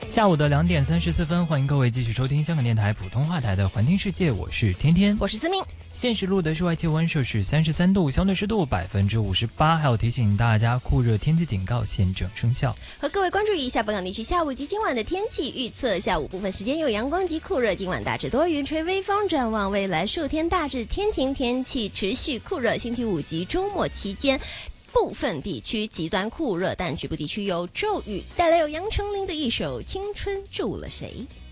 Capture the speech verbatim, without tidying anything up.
下午的两点三十四分，欢迎各位继续收听香港电台普通话台的环听世界，我是天天， 我是思明。 现时录的室外气温摄氏三十三度，相对湿度百分之五十八，还有提醒大家酷热天气警告现正生效。 和各位关注一下本港地区下午及今晚的天气预测。下午部分时间有阳光及酷热，今晚大致多云，吹微风。展望未来数天大致天晴，天气持续酷热。星期五及周末期间，部分地区极端酷热，但局部地区有骤雨。带来有杨丞琳的一首《青春住了谁》。